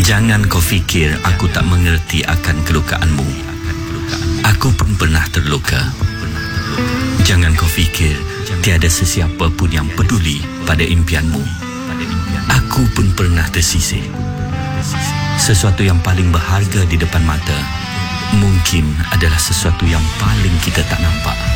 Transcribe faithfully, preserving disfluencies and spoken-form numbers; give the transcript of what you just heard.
Jangan kau fikir aku tak mengerti akan kelukaanmu. Aku pun pernah terluka. Jangan kau fikir tiada sesiapa pun yang peduli pada impianmu. Aku pun pernah tersisih. Sesuatu yang paling berharga di depan mata mungkin adalah sesuatu yang paling kita tak nampak.